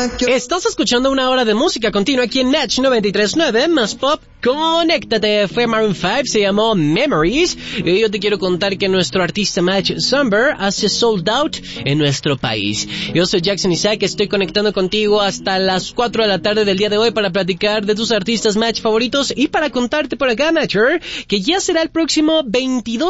Estás escuchando una hora de música continua aquí en Match 93.9, más pop. Conéctate, fue Maroon 5, se llamó Memories. Y yo te quiero contar que nuestro artista Match Summer hace sold out en nuestro país. Yo soy Jackson Isaac, estoy conectando contigo hasta las 4 de la tarde del día de hoy para platicar de tus artistas Match favoritos y para contarte por acá, Matcher, que ya será el próximo 22